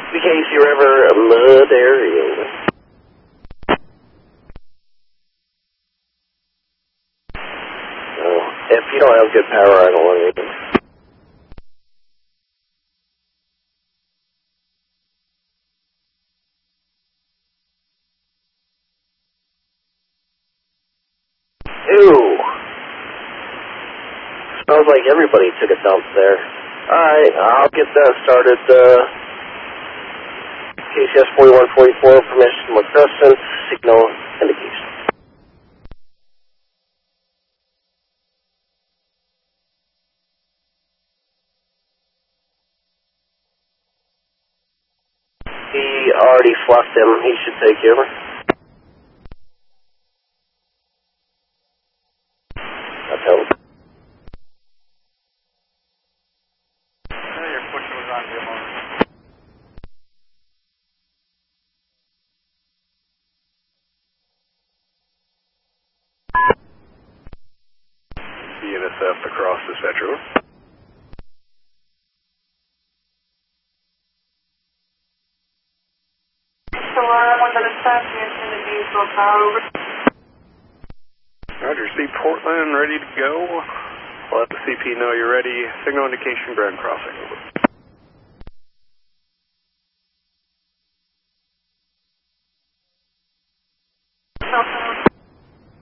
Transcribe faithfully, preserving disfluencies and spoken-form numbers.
The Casey River, mud area. Oh, if you don't have good power, I don't want anything. Ew. Smells like everybody took a dump there. Alright, I'll get that started. Uh, K C S forty-one forty-four, permission to McCrescent, signal indication. He already fluffed him. He should take you. That's him. Your push was on him already. B N S F across the Central. So I'm under the dispatch in the diesel power over. Roger, C Portland ready to go. Let the C P know you're ready. Signal indication, ground crossing. Over.